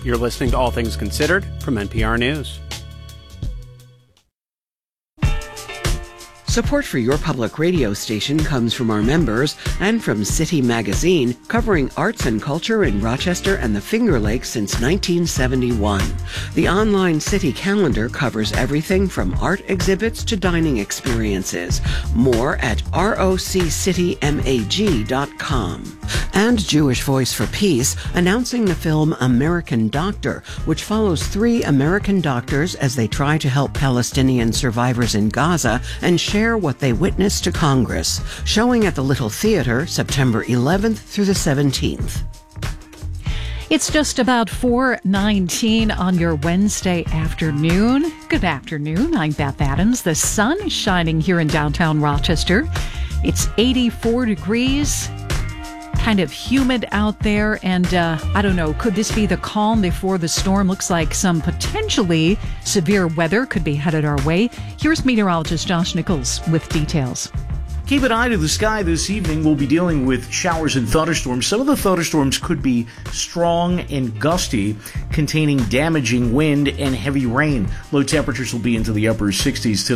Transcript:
You're listening to All Things Considered from NPR News. Support for your public radio station comes from our members and from City Magazine, covering arts and culture in Rochester and the Finger Lakes since 1971. The online City calendar covers everything from art exhibits to dining experiences. More at roccitymag.com. And Jewish Voice for Peace, announcing the film American Doctor, which follows 3 American doctors as they try to help Palestinian survivors in Gaza and share what they witnessed to Congress. Showing at the Little Theater September 11th through the 17th. It's just about 4:19 on your Wednesday afternoon. Good afternoon. I'm Beth Adams. The sun is shining here in downtown Rochester. It's 84 degrees. Kind of humid out there, and I don't know, could this be the calm before the storm? Looks like some potentially severe weather could be headed our way. Here's meteorologist Josh Nichols with details. Keep an eye to the sky this evening. We'll be dealing with showers and thunderstorms. Some of the thunderstorms could be strong and gusty, containing damaging wind and heavy rain. Low temperatures will be into the upper 60s today.